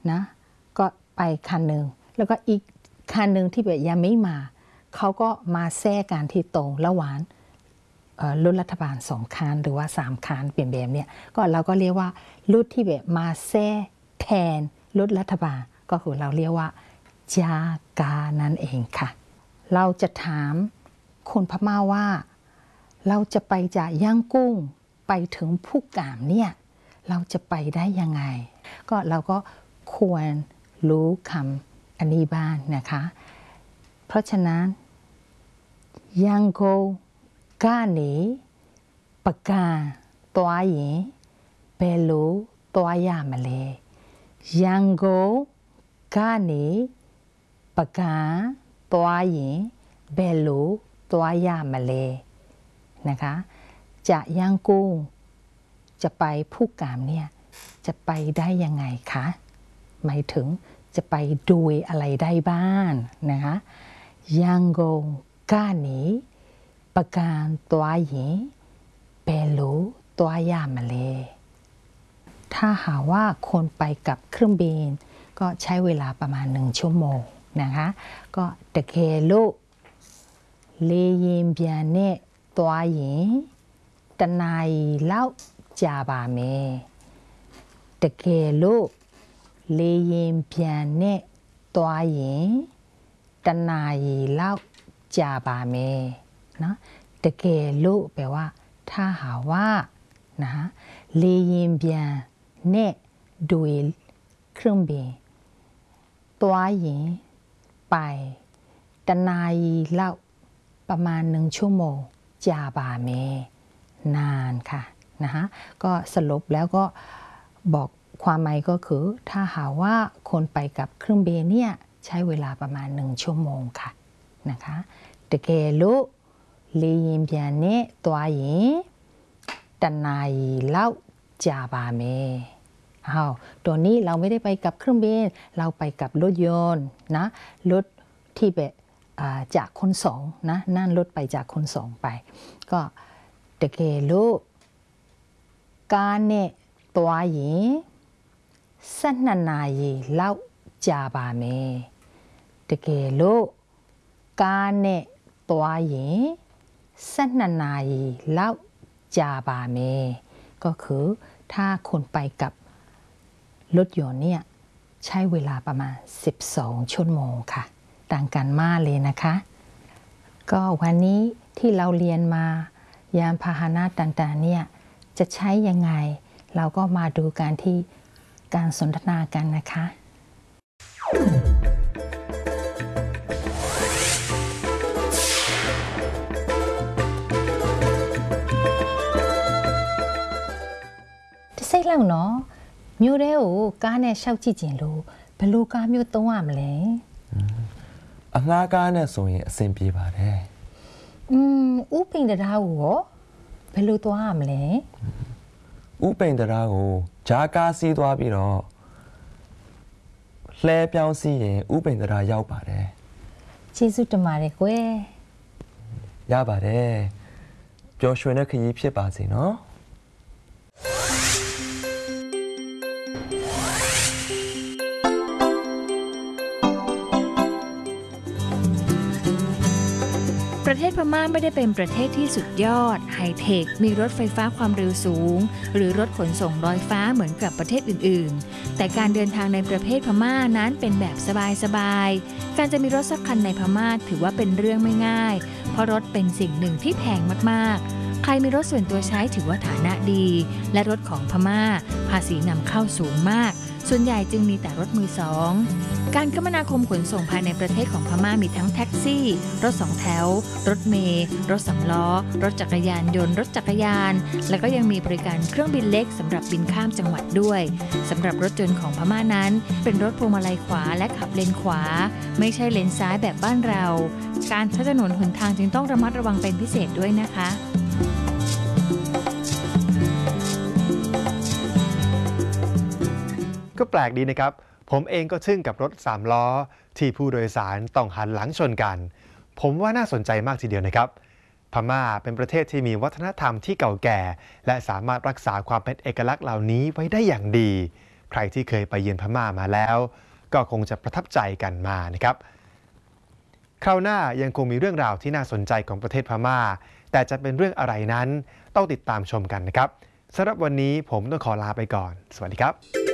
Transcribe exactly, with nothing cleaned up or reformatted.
นะก็ไปคันหนึ่งแล้วก็อีกคันหนึ่งที่แบบยังไม่มาเขาก็มาแทรกการที่ตรงระหว่างรถรัฐบาลสองคันหรือว่าสามคันเปลี่ยนแบบเนี้ยก็เราก็เรียกว่ารถที่แบบมาแทรกแทนรถรัฐบาลก็คือเราเรียกว่าจากานั่นเองค่ะเราจะถามคนพม่าว่าเราจะไปจากย่างกุ้งไปถึงผู้กามเนี่ยเราจะไปได้ยังไงก็เราก็ควรรู้คำอันนี้บ้างนะคะเพราะฉะนั้นย่างโกกาเนปะกาตัวเย็นเบลูตัวยามาเลยย่างโกกาเนปะกาตัวเย็นเบลูตัวยามาเลยนะคะจะย่างกุ้งจะไปผู้กามเนี่ยจะไปได้ยังไงคะหมายถึงจะไปดูอะไรได้บ้างนะคะย่างโกกาเนปะกาตัวเย็นเบลูตัวยามาเลยถ้าหาว่าคนไปกับเครื่องบินก็ใช้เวลาประมาณหนึ่งชั่วโมงนะคะก็ตะเคลุเลยินเบียนเน่ตัวเย็นตนายเล่าจาบาเมตะเคลุเลยินเบียนเน่ตัวเย็นตนายเล่าจาบาเมนะตะเคลุแปลว่าถ้าหาว่านะเลยินเบียนเน่ดูเครื่องบินตัวเย็นไปตนายเล่าประมาณหนึ่งชั่วโมงจาบาเมนานค่ะนะคะก็สรุปแล้วก็บอกความหมายก็คือถ้าหาว่าคนไปกับเครื่องบินเนี่ยใช้เวลาประมาณหนึ่งชั่วโมงค่ะนะคะตะเกลุลียินเบียนเนตัวเย็นตนายเล่าจาบาเมอ้าวตัวนี้เราไม่ได้ไปกับเครื่องบินเราไปกับรถยนต์นะรถที่แบบจากคนสองนะนั่นรถไปจากคนสองไปก็ตะเกลุกาเนตัวเย็นสันนายีเล่าจาบาเมตะเกลุกาเนตัวเย็นสันนายีเล่าจาบาเมก็คือถ้าคนไปกับรถยนต์เนี่ยใช้เวลาประมาณสิบสองชั่วโมงค่ะต่างกันมากเลยนะคะก็วันนี้ที่เราเรียนมายานพาหนะต่างๆเนี่ยจะใช้ยังไงเราก็มาดูกันที่การสนทนากันนะคะที่ใช่แล้วเนาะမျိုးတဲ့ကိုကားနဲ့ရှောက်ကြည့်ကျင်လို့ဘယ်လိုကားမျိုးသုံးရမလဲအငှားကားနဲ့ဆိုရင်အဆင်ပြေပါတယ်อืมဥပိန်တရားကိုရောဘယ်လိုသွားရမလဲဥပိန်တရားကိုဂျာကားစီးသွားပြီးတော့လှဲပြောင်းစီးရင်ဥပိန်တရားရောက်ပါတယ်ကျေးဇူးတင်ပါတယ်ကွယ်ရပါတယ်ပျော်ရွှင်တဲ့ခရီးဖြစ်ပါစေနော်ประเทศพม่าไม่ได้เป็นประเทศที่สุดยอดไฮเทคมีรถไฟฟ้าความเร็วสูงหรือรถขนส่งลอยฟ้าเหมือนกับประเทศอื่นๆแต่การเดินทางในประเทศพม่านั้นเป็นแบบสบายๆการจะมีรถสักคันในพม่าถือว่าเป็นเรื่องไม่ง่ายเพราะรถเป็นสิ่งหนึ่งที่แพงมากๆใครมีรถส่วนตัวใช้ถือว่าฐานะดีและรถของพม่าภาษีนำเข้าสูงมากส่วนใหญ่จึงมีแต่รถมือสองการคมนาคมขนส่งภายในประเทศของพม่ามีทั้งแท็กซี่รถสองแถวรถเมล์รถสำล้อรถจักรยานยนต์รถจักรยานและก็ยังมีบริการเครื่องบินเล็กสำหรับบินข้ามจังหวัดด้วยสำหรับรถยนต์ของพม่านั้นเป็นรถพวงมาลัยขวาและขับเลนขวาไม่ใช่เลนซ้ายแบบบ้านเราการใช้ถนนหนทางจึงต้องระมัดระวังเป็นพิเศษด้วยนะคะก็แปลกดีนะครับผมเองก็ทึ่งกับรถสามล้อที่ผู้โดยสารต้องหันหลังชนกันผมว่าน่าสนใจมากทีเดียวนะครับพม่าเป็นประเทศที่มีวัฒนธรรมที่เก่าแก่และสามารถรักษาความเป็นเอกลักษณ์เหล่านี้ไว้ได้อย่างดีใครที่เคยไปเยือนพม่ามาแล้วก็คงจะประทับใจกันมานะครับคราวหน้ายังคงมีเรื่องราวที่น่าสนใจของประเทศพม่าแต่จะเป็นเรื่องอะไรนั้นต้องติดตามชมกันนะครับสำหรับวันนี้ผมต้องขอลาไปก่อนสวัสดีครับ